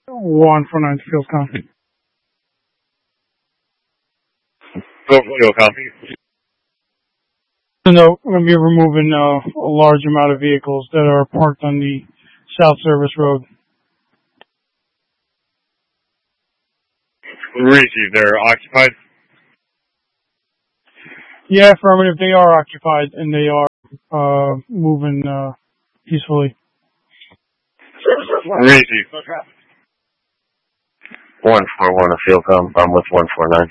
149 field copy. Field copy. No, we're going to be removing a large amount of vehicles that are parked on the South Service Road. Receive. They're occupied. Yeah, affirmative. They are occupied and they are moving peacefully. Receive. 141 a field com. I'm with 149.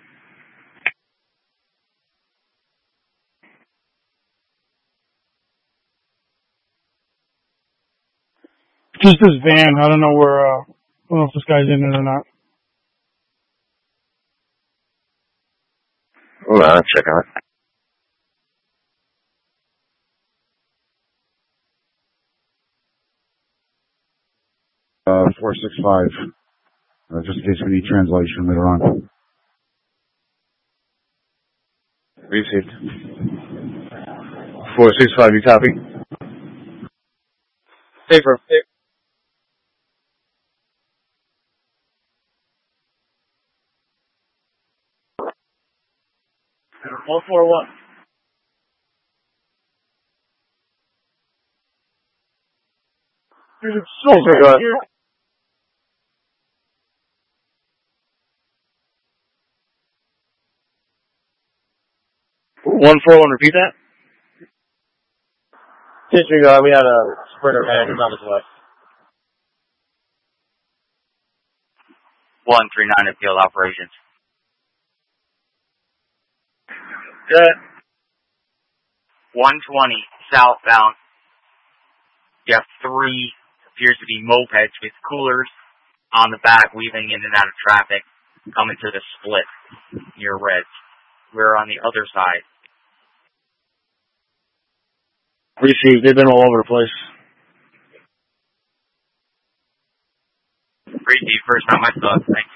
Just this van. I don't know where. I don't know if this guy's in it or not. I'll check on it. Uh, 465. Just in case we need translation later on. Received. 465, you copy? Paper. 141. There's a soldier. 141, repeat that? Disregard, we had a sprinter van on his left. 139 at field operations. Good. 120 southbound. You have 3, appears to be mopeds with coolers on the back, weaving in and out of traffic, coming to the split near Reds. We're on the other side. Received. They've been all over the place. Receive, first time I saw it. Thanks.